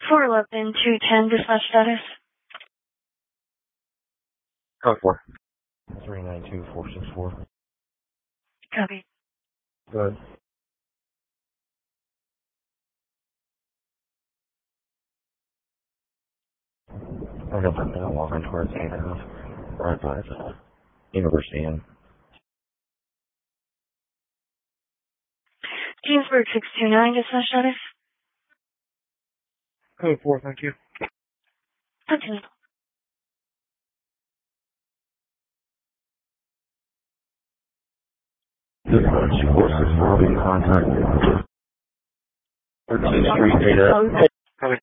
411, 210, dispatch status. Code 4. 392464. Copy. Good. I'm going to put that walking towards 8 hours. Right by the University Inn. Ginsburg 629, dispatch status. Code 4, thank you. Okay. This is Forces Robbie contact. 13th Street data. Copy.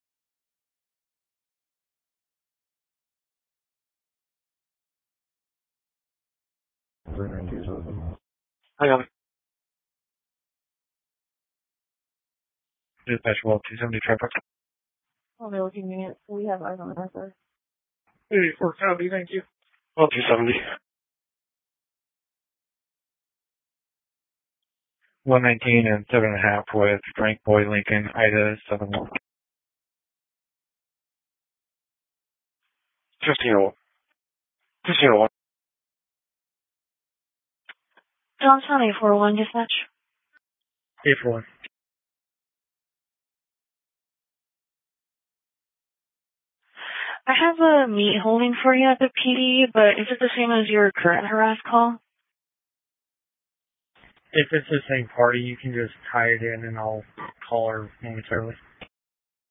I got it. Dispatch well 270 traffic. Oh, they're looking at it. We have eyes on the answer. 84 County, thank you. Well 270. 119 and 7.5 with Frank Boy Lincoln, Ida 71. 1501. 1501. Johnstown 841, dispatch. 841. I have a meet holding for you at the PD, but is it the same as your current harass call? If it's the same party, you can just tie it in and I'll call her momentarily.